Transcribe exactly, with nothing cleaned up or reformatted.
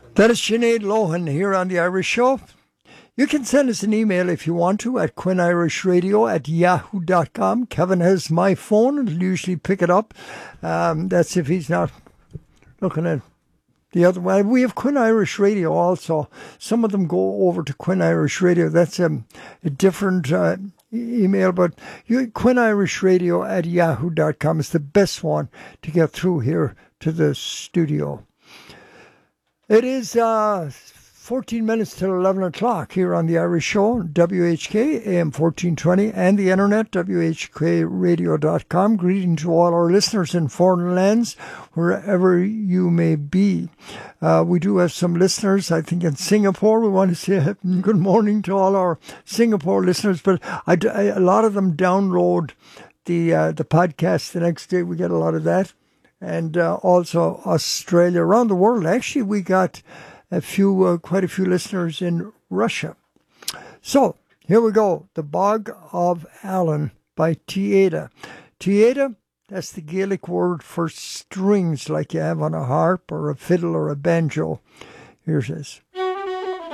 That is Sinead Lohan here on The Irish Show. You can send us an email if you want to at quinirishradio at yahoo dot com. Kevin has my phone. He'll usually pick it up. Um, that's if he's not looking at the other one. We have Quinn Irish Radio also. Some of them go over to Quinn Irish Radio. That's um, a different uh, email, but you, quinirishradio at yahoo dot com is the best one to get through here to the studio. It is uh, fourteen minutes till eleven o'clock here on The Irish Show, W H K, A M fourteen twenty, and the internet, w h k radio dot com. Greeting to all our listeners in foreign lands, wherever you may be. Uh, we do have some listeners, I think, in Singapore. We want to say good morning to all our Singapore listeners, but I, I, a lot of them download the, uh, the podcast the next day. We get a lot of that. And uh, also Australia, around the world. Actually, we got a few, uh, quite a few listeners in Russia. So here we go. The Bog of Allen by Tiada. Tiada, that's the Gaelic word for strings like you have on a harp or a fiddle or a banjo. Here's this.